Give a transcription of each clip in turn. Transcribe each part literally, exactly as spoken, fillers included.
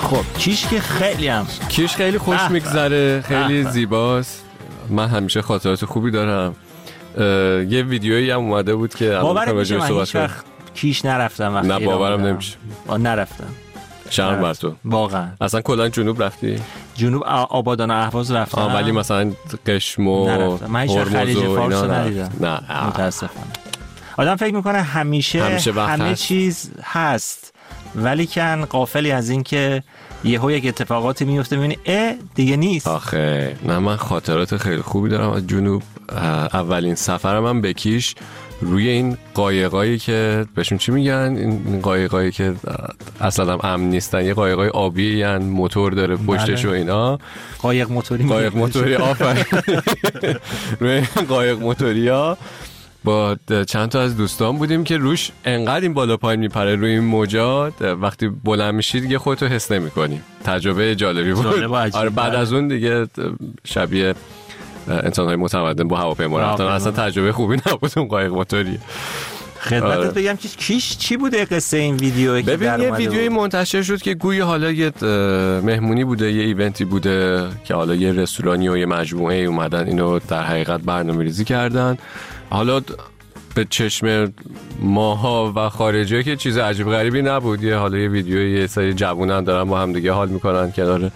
خب کیش که خیلی هم کیش خیلی خوش میگذره، خیلی زیباست. من همیشه خاطرات خوبی دارم. یه ویدیویی هم اومده بود که باورم نمیشه من هیچ وقت کیش نرفتم. وقتی نه باورم نمیشه. نرفتم. شرم بر تو. واقعا. اصلا کلا جنوب رفتی؟ جنوب آبادان و اهواز رفتم. آه ولی مثلا قشم و خلیج فارس ندیدم. نه متاسفانه. آدم فکر میکنه همیشه, همیشه همه هست. چیز هست ولی کن غافلی از این که یهو یک اتفاقاتی میفته میبینی اه دیگه نیست. آخه نه من خاطرات خیلی خوبی دارم از جنوب. اولین سفرم من به کیش روی این قایقایی که بهشون چی میگن، این قایقایی که اصلا هم امن نیستن، یه قایقای آبی ان، موتور داره پشتش و اینا. قایق موتوری قایق موتوری آفرین. روی قایق موتوریا با چند تا از دوستان بودیم که روش انقدر این بالا پایین میپره روی این موجات، وقتی بلند میشی دیگه خودتو حس نمی‌کنی. تجربه جالبی بود. آره بعد از اون دیگه شبیه انسان‌های متمدن با هواپیما رفتن. اصلا تجربه خوبی نبود اون قایق موتوری. خدمتت آره. بگم که کیش چی بوده قصه این ویدیویی که ببین یه ویدیویی منتشر شد که گویا حالا یه مهمونی بوده، یه ایونتی بوده که حالا یه رستورانی و یه مجموعه اومدن اینو در حقیقت برنامه‌ریزی کردن. حالا به چشم ماها و خارجی که چیز عجیب غریبی نبود. یه حالا یه ویدیوی یه سری جوونن دارن با هم دیگه حال میکنن کنار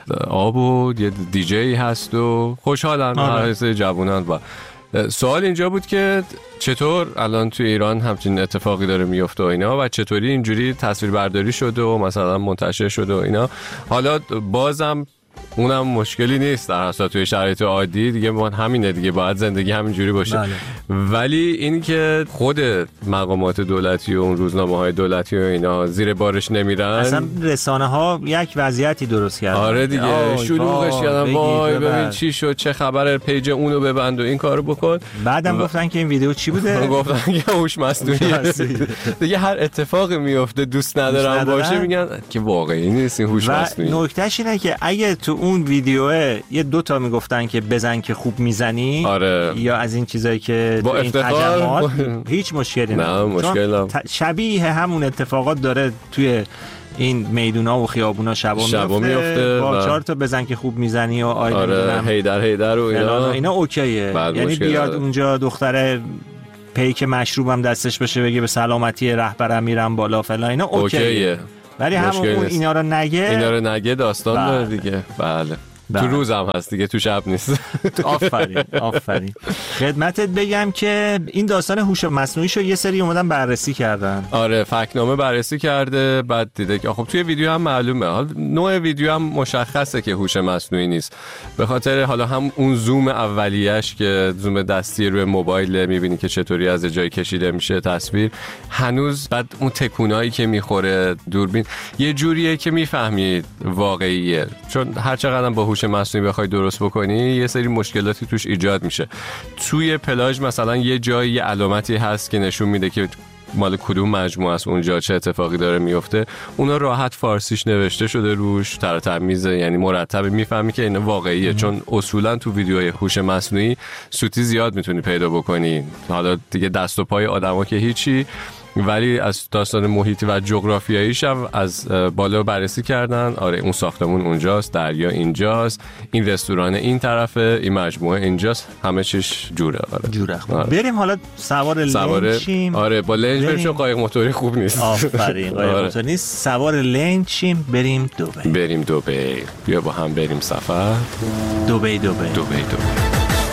آب و یه دیجی هست و خوشحالن هر سری جوونن. با سوال اینجا بود که چطور الان تو ایران همچین اتفاقی داره میفته و اینا و چطوری اینجوری تصویر برداری شده و مثلا منتشر شده و اینا. حالا بازم اونم مشکلی نیست در اصلا توی شرایط عادی دیگه ما همینه دیگه، باید زندگی همینجوری باشه. بله. ولی این که خود مقامات دولتی و اون روزنامه‌های دولتی و اینا زیر بارش نمیرن، اصلا رسانه ها یک وضعیتی درست کردن. آره دیگه شلوغش کردن. وای ببین چی شد، چه خبره، پیج اونو ببند و این کارو بکن. بعدم و... گفتن که این ویدیو چی بوده؟ گفتن که هوش مصنوعی دیگه. هر اتفاقی میفته دوست ندارن باشه میگن که واقعی نیست این هوش مصنوعی. نکتهش اینه که اگه تو اون ویدیوه یه دو تا میگفتن که بزن که خوب میزنی، آره. یا از این چیزایی که با این تجمعات هیچ مشکلی نه مشکل شبیه همون اتفاقات داره توی این میدونا و خیابونا شبا, شبا میفته با چهار تا بزن که خوب میزنی و آیده آره هیدر هیدر و اینا اینا اوکیه. یعنی بیاد داره. اونجا دختره پیک مشروبم دستش بشه بگه به سلامتی رهبرم میرم بالا فلان، اینا اوکیه, اوکیه. ولی همون اون اینا رو نگه اینا رو نگه داستان بله. داره دیگه. بله بله. تو روز هم هست دیگه، تو شب نیست. آفرین آفرین. خدمتت بگم که این داستان هوش مصنوعیشو یه سری اومدن بررسی کردن. آره فکت‌نامه بررسی کرده، بعد دیده که خب توی ویدیو هم معلومه، حالا نوع ویدیو هم مشخصه که هوش مصنوعی نیست، به خاطر حالا هم اون زوم اولیه‌اش که زوم دستی روی موبایل می‌بینی که چطوری از جای کشیده میشه تصویر، هنوز بعد اون تکونایی که میخوره دوربین یه جوریه که میفهمید واقعیه، چون هر چقدر با هوش مصنوعی بخوای درست بکنی یه سری مشکلاتی توش ایجاد میشه. توی پلاژ مثلا یه جایی یه علامتی هست که نشون میده که مال کدوم مجموعه است اونجا چه اتفاقی داره میفته، اونا راحت فارسیش نوشته شده روش، تر تمیزه، یعنی مرتب میفهمی که این واقعیه. ام. چون اصولا تو ویدیوهای هوش مصنوعی سوتی زیاد میتونی پیدا بکنی، حالا دیگه دست و پای آدما که هیچی، ولی از داستان محیطی و جغرافیاییش هم از بالا بررسی کردن. آره اون ساختمون اونجاست، دریا اینجاست، این رستوران این طرفه، این مجموعه اینجاست، همه چیش جوره. آره جوره. آره. بریم حالا سوار لنج شیم. آره با لنج بریم چون قایق موتوری خوب نیست. آفرین قایق آره. موتوری نیست، سوار لنج شیم بریم دبی. بریم دبی. بیا با هم بریم سفر. دبی دبی دبی دبی.